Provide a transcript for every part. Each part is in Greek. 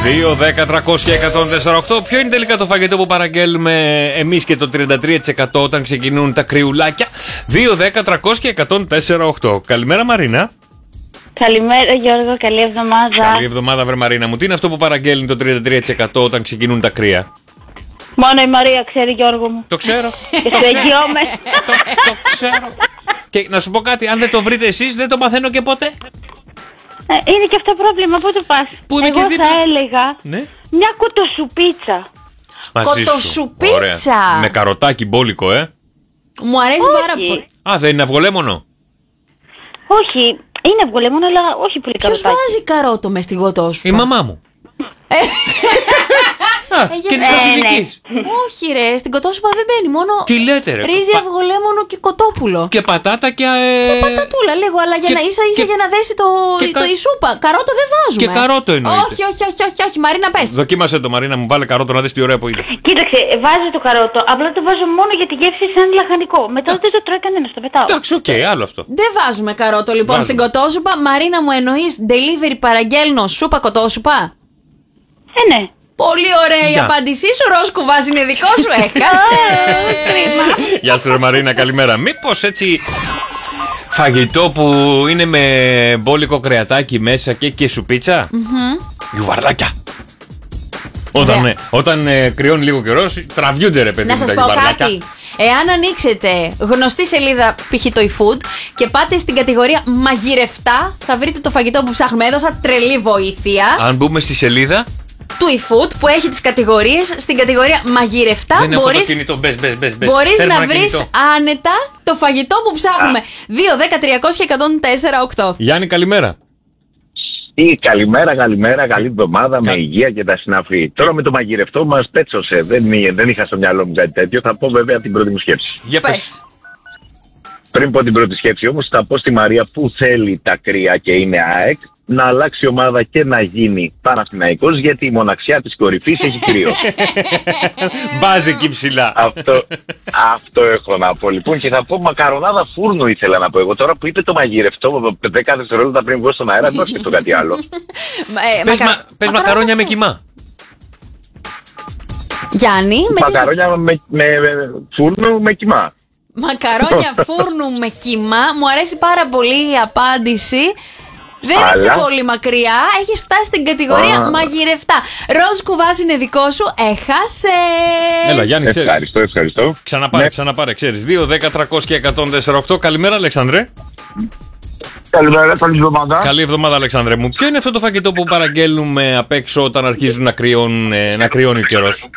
2, 10, 300 και 148. Ποιο είναι τελικά το φαγητό που παραγγέλνουμε εμείς και το 33% όταν ξεκινούν τα κρυουλάκια? 2, 10, 300 και 148. Καλημέρα Μαρίνα. Καλημέρα Γιώργο, καλή εβδομάδα. Καλή εβδομάδα βρε Μαρίνα μου. Τι είναι αυτό που παραγγέλνει το 33% όταν ξεκινούν τα κρύα? Μόνο η Μαρία ξέρει, Γιώργο μου. Το ξέρω. Και σε εγγυώμαι. Το ξέρω. Και να σου πω κάτι, αν δεν το βρείτε εσείς δεν το μαθαίνω και ποτέ. Είναι και αυτό πρόβλημα, πού το πας? Εγώ θα έλεγα μια κοτοσουπίτσα. Κοτοσουπίτσα. Με καροτάκι μπόλικο, Μου αρέσει πάρα πολύ. Α, δεν είναι αυγολέμονο? Όχι, είναι αυγολέμονο, αλλά όχι πολύ καροτάκι. Ποιος βάζει καρότο μες στην κοτόσουπα? Η μαμά μου. Και της Βασιλικής. Όχι ρε, στην κοτόσουπα δεν μπαίνει, μόνο τι λέτε, ρε, ρύζι, αυγολέμονο και κοτόπουλο. Και πατάτα και πατατούλα λίγο, αλλά για να ίσα για να δέσει η σούπα. Καρότο δεν βάζουμε. Και καρότο εννοείται. Όχι, Μαρίνα πες. Δοκίμασε το Μαρίνα μου, βάλε καρότο να δεις τι ωραία που είναι. Κοίταξε, βάζω το καρότο, απλά το βάζω μόνο για τη γεύση σαν λαχανικό. Μετά δεν το τρώει κανένας, το πετάω. Εντάξει, οκ, άλλο αυτό. Δεν βάζουμε καρότο λοιπόν στην κοτόσουπα. Μαρίνα μου, εννοείς delivery παραγγέλνω σούπα κοτόσουπα? Ναι. Πολύ ωραία η απάντησή σου, Ροσκουβάς είναι δικό σου, έχασε. Γεια σου ρε Μαρίνα, καλημέρα. Μήπως έτσι φαγητό που είναι με μπόλικο κρεατάκι μέσα και σουπίτσα? Γιουβαρλάκια. Όταν κρυώνει λίγο καιρός, τραβιούνται ρε παιδί. Να σας πω κάτι. Εάν ανοίξετε γνωστή σελίδα π.χ. το eFood και πάτε στην κατηγορία μαγειρευτά, θα βρείτε το φαγητό που ψάχνουμε. Έδωσα τρελή βοήθεια. Αν μπούμε στη σελίδα του eFood που έχει τις κατηγορίες, στην κατηγορία μαγειρευτά μπορείς να βρεις άνετα το φαγητό που ψάχνουμε. 2, 10, 300 και 104, 8. Γιάννη, καλημέρα. Καλημέρα, καλή εβδομάδα με υγεία και τα συναφή. Τώρα με το μαγειρευτό μας πέτσωσε. Δεν είχα στο μυαλό μου κάτι τέτοιο. Θα πω βέβαια την πρώτη μου σκέψη. Για πες. Πριν πω την πρώτη σκέψη όμως, θα πω στη Μαρία που θέλει τα κρύα και είναι ΑΕΚ να αλλάξει ομάδα και να γίνει Παναθηναϊκός, γιατί η μοναξιά της κορυφής έχει κρύο. Μπάζει εκεί ψηλά. Αυτό έχω να πω λοιπόν. Και θα πω μακαρονάδα φούρνου ήθελα να πω εγώ. Τώρα που είπε το μαγειρευτό 10 δευτερόλεπτα πριν βγω στον αέρα, δεν σκεφτώ κάτι άλλο. Πες μακαρόνια με κιμά. Γιάννη, μακαρόνια με φούρνου με κιμά. Μακαρόνια φούρνου με κιμά. Μου αρέσει πάρα πολύ η απάντηση. Δεν είσαι πολύ μακριά. Έχεις φτάσει στην κατηγορία μαγειρευτά. Ροζ Κουβάς είναι δικό σου. Έχασες. Έλα Γιάννη, ξέρεις. Ευχαριστώ. Ξαναπάρε, ξέρεις. 2, 10, 300 και 148. Καλημέρα Αλεξάνδρε. Καλημέρα, καλή εβδομάδα. Καλή εβδομάδα Αλεξάνδρε μου. Ποιο είναι αυτό το φαγητό που παραγγέλνουμε απ' έξω όταν αρχίζουν να κρυώνει ο καιρός?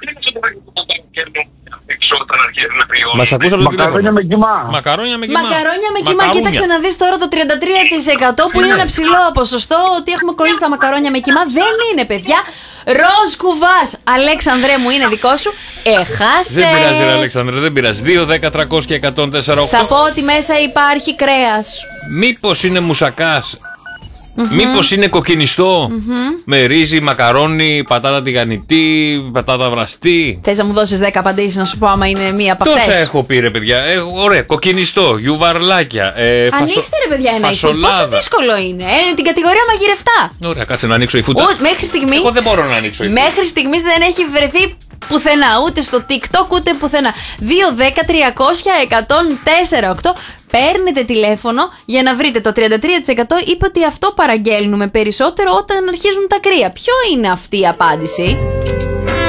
Μας ακούς από το τηλέφωνο. Μακαρόνια με κιμά. Μακαρόνια με κιμά. Μακαρόνια με κιμά. Κοίταξε να δεις τώρα το 33% που είναι ένα ψηλό ποσοστό ότι έχουμε κολλήσει τα μακαρόνια με κιμά. Δεν είναι, παιδιά. Ροζ Κουβάς, Αλέξανδρε μου, είναι δικό σου. Έχασες. Δεν πειράζει ρε Αλέξανδρε, δεν πειράζει. 2, 10, 300 και 148. Θα πω ότι μέσα υπάρχει κρέας. Μήπως είναι μουσακάς? Μήπως είναι κοκκινιστό? Με ρύζι, μακαρόνι, πατάτα τηγανιτή, πατάτα βραστή. Θες να μου δώσεις 10 απαντήσεις να σου πω άμα είναι μία από αυτές? Τόσα έχω πει ρε παιδιά. Ωραία, κοκκινιστό, γιουβαρλάκια. Ανοίξτε ρε παιδιά ένα eFood. Πόσο δύσκολο είναι. Την κατηγορία μαγειρευτά. Ωραία, κάτσε να ανοίξω eFood. Μέχρι στιγμή. Εγώ δεν μπορώ να ανοίξω eFood. Μέχρι στιγμής δεν έχει βρεθεί πουθενά. Ούτε στο TikTok ούτε πουθενά. 2, 10, 300, 104, 8. Παίρνετε τηλέφωνο για να βρείτε. Το 33% είπε ότι αυτό παραγγέλνουμε περισσότερο όταν αρχίζουν τα κρύα. Ποιο είναι αυτή η απάντηση?